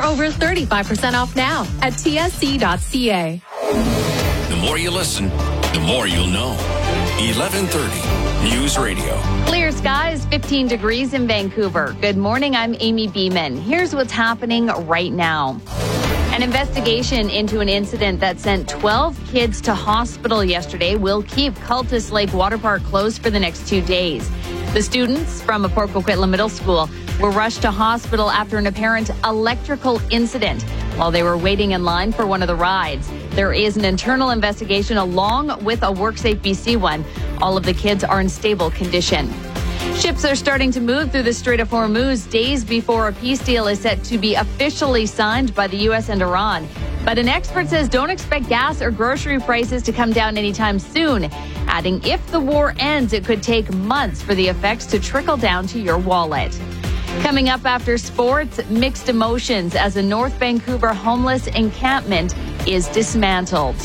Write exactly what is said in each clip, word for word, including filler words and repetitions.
over thirty-five percent off now at T S C dot C A. The more you listen, the more you'll know. eleven thirty News Radio. Clear skies, fifteen degrees in Vancouver. Good morning, I'm Amy Beeman. Here's what's happening right now. An investigation into an incident that sent twelve kids to hospital yesterday will keep Cultus Lake Water Park closed for the next two days. The students from a Port Coquitlam Middle School were rushed to hospital after an apparent electrical incident while they were waiting in line for one of the rides. There is an internal investigation along with a WorkSafe B C one. All of the kids are in stable condition. Ships are starting to move through the Strait of Hormuz days before a peace deal is set to be officially signed by the U S and Iran. But an expert says don't expect gas or grocery prices to come down anytime soon, adding if the war ends, it could take months for the effects to trickle down to your wallet. Coming up after sports, mixed emotions as a North Vancouver homeless encampment is dismantled.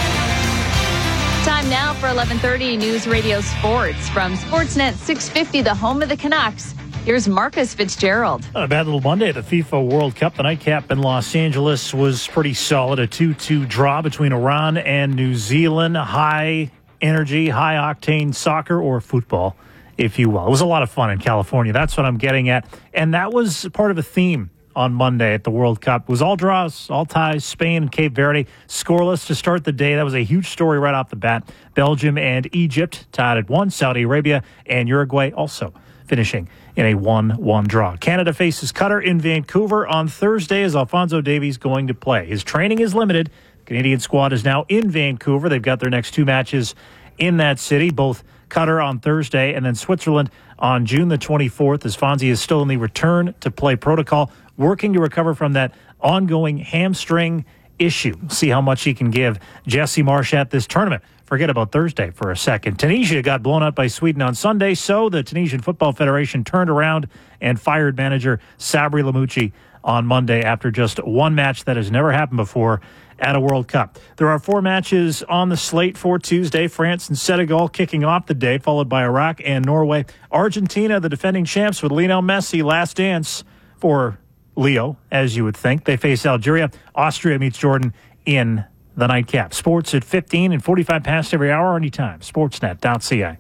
Time now for eleven thirty News Radio Sports. From Sportsnet six fifty, the home of the Canucks, here's Marcus Fitzgerald. Not a bad little Monday at the FIFA World Cup. The nightcap in Los Angeles was pretty solid. A two two draw between Iran and New Zealand. High energy, high octane soccer or football, if you will. It was a lot of fun in California. That's what I'm getting at. And that was part of a theme on Monday at the World Cup. It was all draws, all ties. Spain and Cape Verde scoreless to start the day. That was a huge story right off the bat. Belgium and Egypt tied at one. Saudi Arabia and Uruguay also finishing in a one one draw. Canada faces Qatar in Vancouver on Thursday as Alphonso Davies going to play. His training is limited. The Canadian squad is now in Vancouver. They've got their next two matches in that city, both Qatar on Thursday and then Switzerland on June the twenty-fourth, as Fonzie is still in the return to play protocol, working to recover from that ongoing hamstring issue. See how much he can give Jesse Marsh at this tournament. Forget about Thursday for a second. Tunisia got blown out by Sweden on Sunday, so the Tunisian Football Federation turned around and fired manager Sabri Lamouchi on Monday after just one match that has never happened before at a World Cup. There are four matches on the slate for Tuesday. France and Senegal kicking off the day, followed by Iraq and Norway. Argentina, the defending champs with Lionel Messi, last dance for Leo, as you would think. They face Algeria. Austria meets Jordan in the nightcap. Sports at fifteen and forty-five past every hour anytime. Sportsnet dot C A.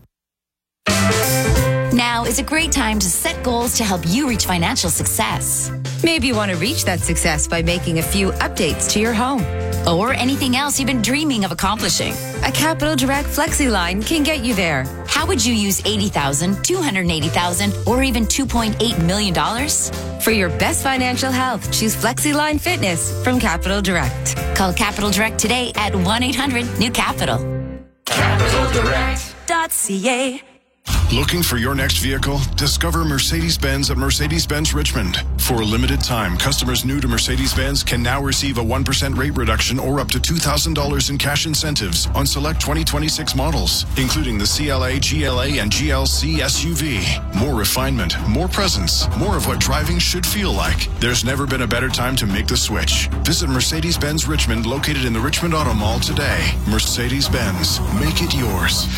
Now is a great time to set goals to help you reach financial success. Maybe you want to reach that success by making a few updates to your home. Or anything else you've been dreaming of accomplishing. A Capital Direct Flexi line can get you there. How would you use eighty thousand dollars, two hundred eighty thousand dollars, or even two point eight million dollars? For your best financial health, choose Flexi Line Fitness from Capital Direct. Call Capital Direct today at one eight hundred new capital. Capital Direct dot C A. Looking for your next vehicle? Discover Mercedes-Benz at Mercedes-Benz Richmond. For a limited time, customers new to Mercedes-Benz can now receive a one percent rate reduction or up to two thousand dollars in cash incentives on select twenty twenty-six models, including the C L A, G L A, and G L C S U V. More refinement, more presence, more of what driving should feel like. There's never been a better time to make the switch. Visit Mercedes-Benz Richmond, located in the Richmond Auto Mall today. Mercedes-Benz. Make it yours.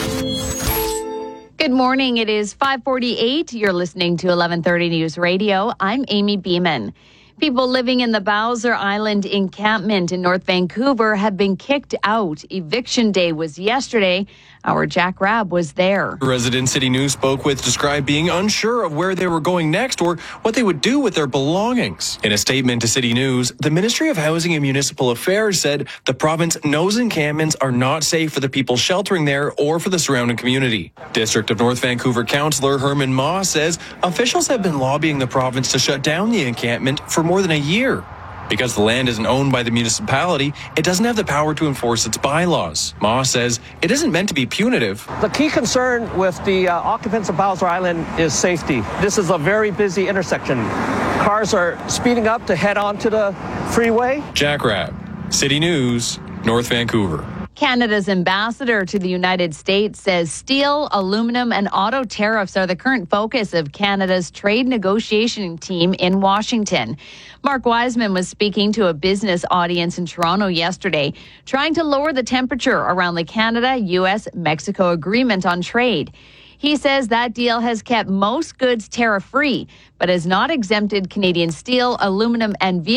Good morning. It is five forty-eight. You're listening to eleven thirty News Radio. I'm Amy Beeman. People living in the Bowser Island encampment in North Vancouver have been kicked out. Eviction day was yesterday. Our Jack Rabb was there. Resident City News spoke with described being unsure of where they were going next or what they would do with their belongings. In a statement to City News, the Ministry of Housing and Municipal Affairs said the province knows encampments are not safe for the people sheltering there or for the surrounding community. District of North Vancouver Councillor Herman Ma says officials have been lobbying the province to shut down the encampment for more than a year. Because the land isn't owned by the municipality, it doesn't have the power to enforce its bylaws. Ma says it isn't meant to be punitive. The key concern with the uh, occupants of Bowser Island is safety. This is a very busy intersection. Cars are speeding up to head onto the freeway. Jack Rabb, City News, North Vancouver. Canada's ambassador to the United States says steel, aluminum, and auto tariffs are the current focus of Canada's trade negotiation team in Washington. Mark Wiseman was speaking to a business audience in Toronto yesterday, trying to lower the temperature around the Canada-U S Mexico agreement on trade. He says that deal has kept most goods tariff-free, but has not exempted Canadian steel, aluminum, and vehicles